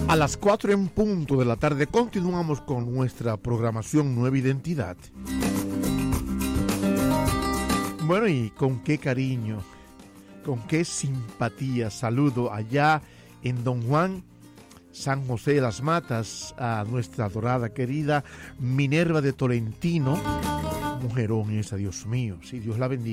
A las 4 en punto de la tarde continuamos con nuestra programación Nueva Identidad. Bueno, y con qué cariño, con qué simpatía saludo allá en Don Juan, San José de las Matas, a nuestra adorada querida Minerva de Tolentino. Mujerón esa, Dios mío, sí, Dios la bendiga.